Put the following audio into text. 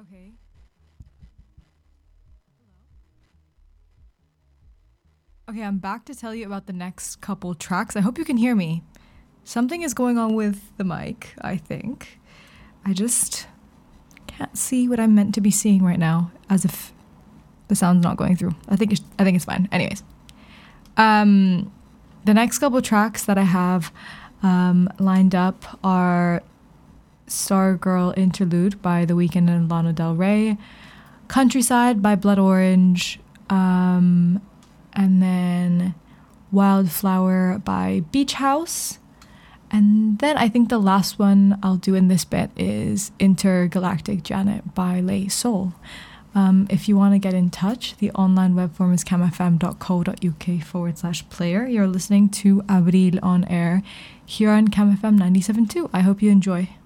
Okay. Okay, I'm back to tell you about the next couple tracks. I hope you can hear me. Something is going on with the mic, I think. I just can't see what I'm meant to be seeing right now, as if the sound's not going through. I think it's fine. Anyways, the next couple tracks that I have lined up are Stargirl Interlude by The Weeknd and Lana Del Rey, Countryside by Blood Orange, and then Wildflower by Beach House. And then I think the last one I'll do in this bit is Intergalactic Janet by Lay Soul. If you want to get in touch, the online web form is camfm.co.uk/player. You're listening to Abril on air here on CamFM 97.2. I hope you enjoy.